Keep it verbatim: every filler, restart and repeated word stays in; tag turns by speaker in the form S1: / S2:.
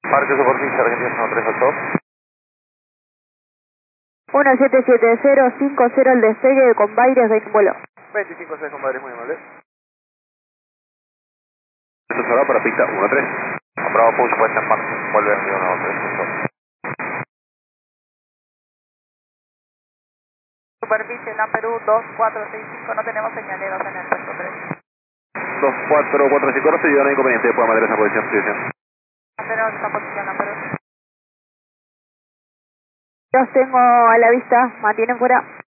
S1: Parque Superficie Argentina uno tres ocho.
S2: uno siete siete cero cinco cero el despegue con Baires de vuelo.
S1: veinticinco seis con Baires, muy amable. Esto se va para pista uno tres. Bravo Push, puesta en marcha. Vuelve a enviar uno tres ocho.
S3: Superficie en Perú dos cuatro seis cinco, no tenemos señaleros en el puesto tres.
S1: dos cuatro cuatro cinco, no se dio ningún inconveniente, puede mantener esa posición. posición.
S3: No tenemos esa posición en Perú.
S2: Los tengo a la vista, mantienen fuera.